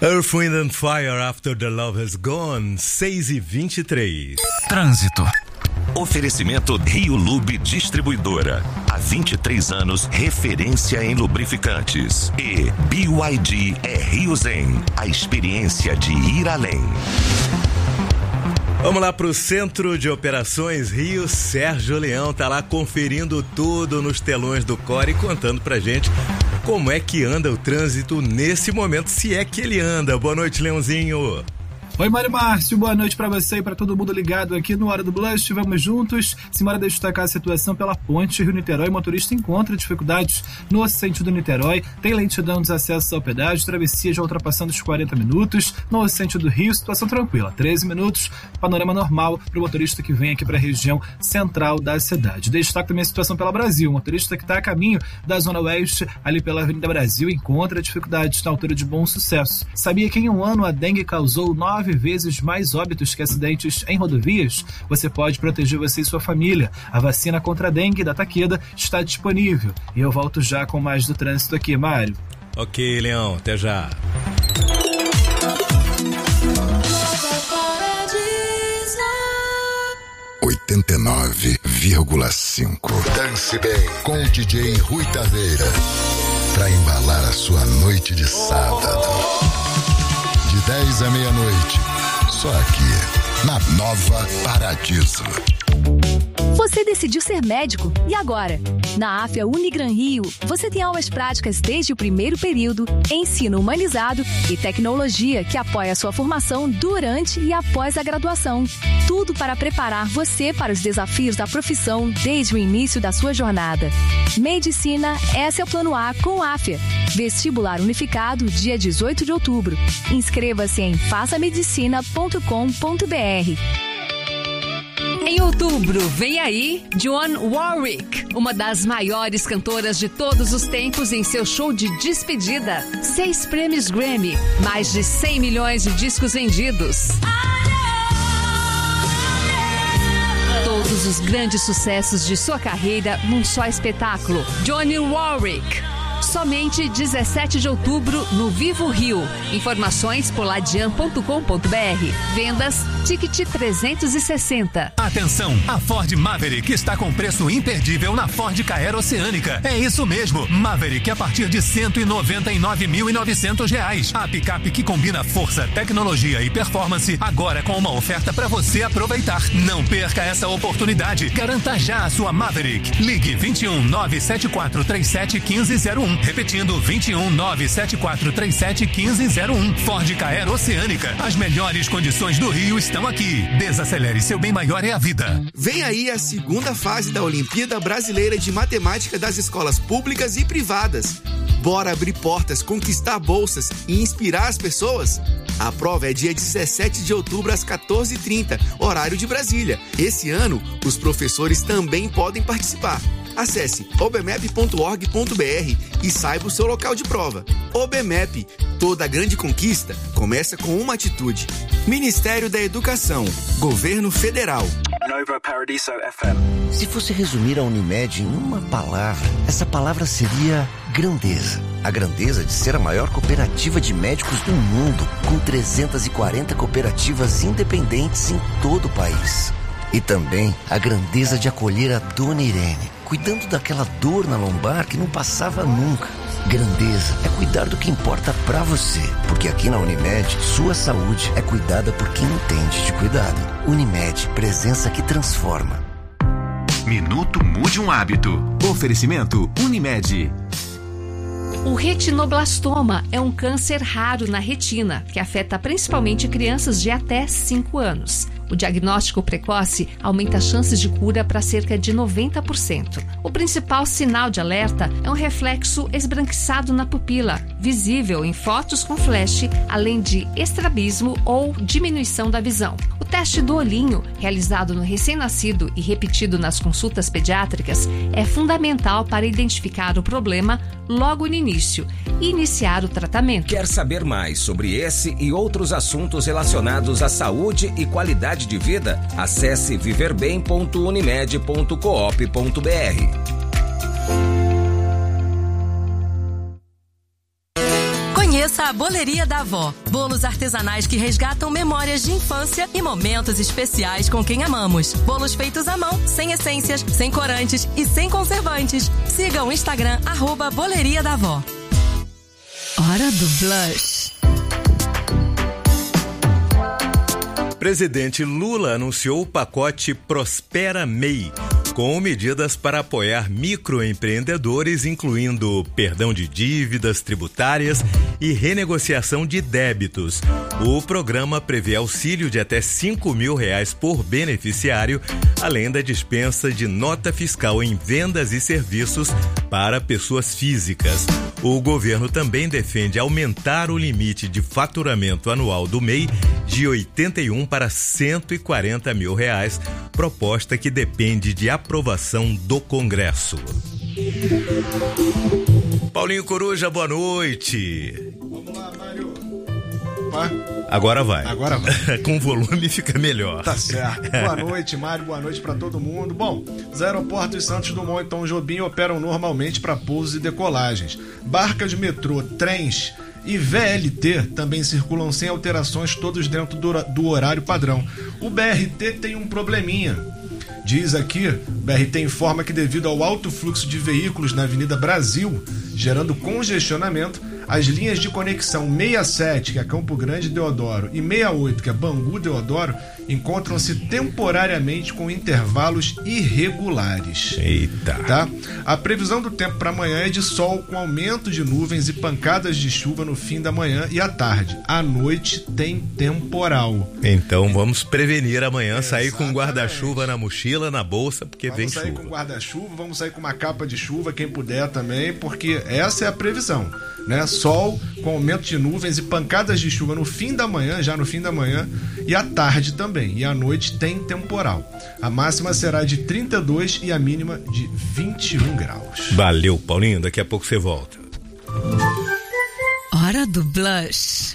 Earth, Wind and Fire, After the Love Has Gone, 6h23. Trânsito. Oferecimento Rio Lube Distribuidora. Há 23 anos, referência em lubrificantes. E BYD é Rio Zen, a experiência de ir além. Vamos lá para o Centro de Operações Rio. Sérgio Leão tá lá conferindo tudo nos telões do Core e contando pra gente como é que anda o trânsito nesse momento, se é que ele anda. Boa noite, Leãozinho. Oi, Mário Márcio, boa noite para você e para todo mundo ligado aqui no Hora do Blush. Vamos juntos. Simbora destacar a situação pela ponte Rio-Niterói. O motorista encontra dificuldades no sentido Niterói. Tem lentidão dos acessos ao pedágio. Travessia já ultrapassando os 40 minutos. No sentido Rio, situação tranquila. 13 minutos. Panorama normal para o motorista que vem aqui para a região central da cidade. Destaque também a situação pela Brasil. O motorista que está a caminho da Zona Oeste, ali pela Avenida Brasil, encontra dificuldades na altura de Bom Sucesso. Sabia que em um ano a dengue causou 9 vezes mais óbitos que acidentes em rodovias? Você pode proteger você e sua família. A vacina contra a dengue da Takeda está disponível. E eu volto já com mais do trânsito aqui, Mário. Ok, Leão, até já. Dance bem com o DJ Rui Taveira, para embalar a sua noite de sábado. De 10 à meia-noite, só aqui, na Nova Paradiso. Você decidiu ser médico, e agora? Na AFIA Unigran Rio, você tem aulas práticas desde o primeiro período, ensino humanizado e tecnologia que apoia a sua formação durante e após a graduação. Tudo para preparar você para os desafios da profissão desde o início da sua jornada. Medicina, esse é o Plano A com AFIA. Vestibular unificado, dia 18 de outubro. Inscreva-se em façamedicina.com.br. Em outubro, vem aí Dionne Warwick, uma das maiores cantoras de todos os tempos, em seu show de despedida. 6 prêmios Grammy, mais de 100 milhões de discos vendidos. Todos os grandes sucessos de sua carreira num só espetáculo. Dionne Warwick. Somente 17 de outubro no Vivo Rio. Informações poladian.com.br. Vendas Ticket 360. Atenção, a Ford Maverick está com preço imperdível na Ford Ka Oceânica. É isso mesmo, Maverick a partir de R$ 199.900. A picape que combina força, tecnologia e performance, agora com uma oferta para você aproveitar. Não perca essa oportunidade. Garanta já a sua Maverick. Ligue 21 97437 1501. Repetindo, 21 97437 1501. Ford Ka Oceânica. As melhores condições do Rio estão aqui. Desacelere, seu bem maior é a vida. Vem aí a segunda fase da Olimpíada Brasileira de Matemática das escolas públicas e privadas. Bora abrir portas, conquistar bolsas e inspirar as pessoas? A prova é dia 17 de outubro às 14h30, horário de Brasília. Esse ano, os professores também podem participar. Acesse obmep.org.br e saiba o seu local de prova. OBMEP, toda grande conquista começa com uma atitude. Ministério da Educação, Governo Federal. Nova Paradiso FM. Se fosse resumir a Unimed em uma palavra, essa palavra seria grandeza. A grandeza de ser a maior cooperativa de médicos do mundo, com 340 cooperativas independentes em todo o país. E também a grandeza de acolher a Dona Irene, cuidando daquela dor na lombar que não passava nunca. Grandeza é cuidar do que importa pra você, porque aqui na Unimed, sua saúde é cuidada por quem entende de cuidado. Unimed, presença que transforma. Minuto Mude um Hábito. Oferecimento Unimed. O retinoblastoma é um câncer raro na retina, que afeta principalmente crianças de até 5 anos. O diagnóstico precoce aumenta as chances de cura para cerca de 90%. O principal sinal de alerta é um reflexo esbranquiçado na pupila, visível em fotos com flash, além de estrabismo ou diminuição da visão. O teste do olhinho, realizado no recém-nascido e repetido nas consultas pediátricas, é fundamental para identificar o problema logo no início e iniciar o tratamento. Quer saber mais sobre esse e outros assuntos relacionados à saúde e qualidade de vida? Acesse viverbem.unimed.coop.br. Conheça a Boleria da Avó. Bolos artesanais que resgatam memórias de infância e momentos especiais com quem amamos. Bolos feitos à mão, sem essências, sem corantes e sem conservantes. Siga o Instagram @Boleria da Avó. Hora do Blush. Presidente Lula anunciou o pacote Prospera MEI, com medidas para apoiar microempreendedores, incluindo perdão de dívidas tributárias e renegociação de débitos. O programa prevê auxílio de até R$5.000 por beneficiário, além da dispensa de nota fiscal em vendas e serviços para pessoas físicas. O governo também defende aumentar o limite de faturamento anual do MEI de R$81 para R$140 mil, proposta que depende de aprovação do Congresso. Paulinho Coruja, boa noite. Vamos lá, Mário. Agora vai. Agora vai. Com volume fica melhor. Tá certo. Boa noite, Mário. Boa noite para todo mundo. Bom, os aeroportos Santos Dumont e Tom Jobim operam normalmente para pousos e decolagens. Barcas de metrô, trens e VLT também circulam sem alterações, todos dentro do horário padrão. O BRT tem um probleminha. Diz aqui, o BRT informa que devido ao alto fluxo de veículos na Avenida Brasil, gerando congestionamento, as linhas de conexão 67, que é Campo Grande Deodoro, e 68, que é Bangu Deodoro, encontram-se temporariamente com intervalos irregulares. Eita! Tá? A previsão do tempo para amanhã é de sol com aumento de nuvens e pancadas de chuva no fim da manhã e à tarde. À noite tem temporal. Então vamos prevenir amanhã, sair com guarda-chuva na mochila, na bolsa, porque vem chuva. Vamos sair com guarda-chuva, vamos sair com uma capa de chuva, quem puder também, porque essa é a previsão, né? Sol com aumento de nuvens e pancadas de chuva no fim da manhã, já no fim da manhã, e à tarde também. E à noite tem temporal. A máxima será de 32 e a mínima de 21 graus. Valeu, Paulinho. Daqui a pouco você volta. Hora do Blush.